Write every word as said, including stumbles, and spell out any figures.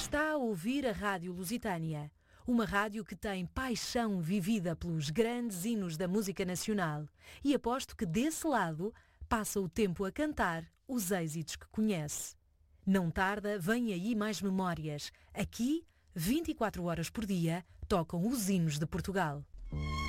Está a ouvir a Rádio Lusitânia, uma rádio que tem paixão vivida pelos grandes hinos da música nacional, e aposto que desse lado passa o tempo a cantar os êxitos que conhece. Não tarda, vem aí mais memórias. Aqui, vinte e quatro horas por dia, tocam os hinos de Portugal.